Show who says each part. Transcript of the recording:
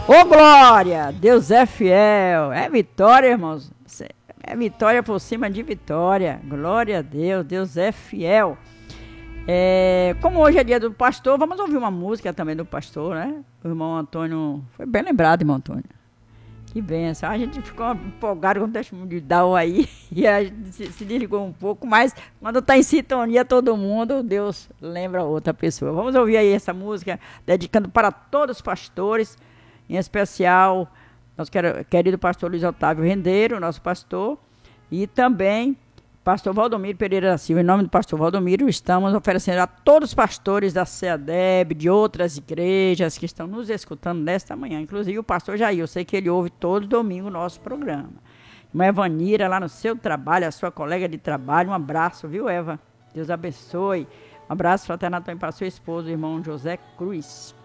Speaker 1: Ô glória, Deus é fiel, é vitória, irmãos. É vitória por cima de vitória. Glória a Deus, Deus é fiel. Como hoje é dia do pastor, vamos ouvir uma música também do pastor, né? O irmão Antônio, foi bem lembrado, irmão Antônio. Que benção. A gente ficou empolgado com o testemunho de Dal aí, e a gente se desligou um pouco, mas quando está em sintonia todo mundo, Deus lembra outra pessoa. Vamos ouvir aí essa música, dedicando para todos os pastores, em especial nosso querido pastor Luiz Otávio Rendeiro, nosso pastor, e também pastor Valdomiro Pereira da Silva. Em nome do pastor Valdomiro, estamos oferecendo a todos os pastores da CEADEB, de outras igrejas que estão nos escutando nesta manhã, inclusive o pastor Jair, eu sei que ele ouve todo domingo o nosso programa. Irmã Evanira, lá no seu trabalho, a sua colega de trabalho, um abraço, viu, Eva? Deus abençoe. Um abraço fraternal também para sua esposa, o irmão José Cruz.